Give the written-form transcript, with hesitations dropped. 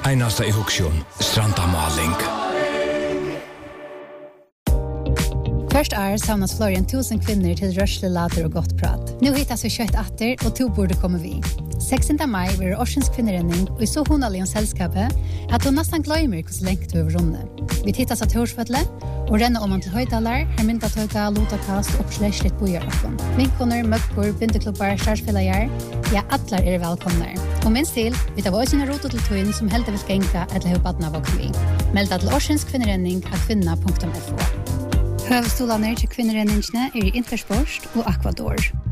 Einasta I Huksjon, Strandamaling. Först samlas fler enn 1000 kvinner til rørsle, later og godt prat. Nå hittas vi kjøtt atter, og to borde komme vi. 16. mai blir Årsens kvinnerenning, og I så honalig om selskapet at hun nesten glemmer hvordan lengt vi over rundet. Vi hittas av Torsføtle, og renner om man til høydaler, her myndatøyga, lotakast, oppslæs litt bojarokken. Vinkoner, møkker, bindeklubbar, starsfellager, ja, atler velkomne. Og minst til, vi tar våre sine rotet til tøyen som heldig vil genka etter høybadna våkken vi. Meld deg til Årsens kvinnerenning av kvinna.fo. Høvestolene til kvinnerenningene I Intersport og Aquador.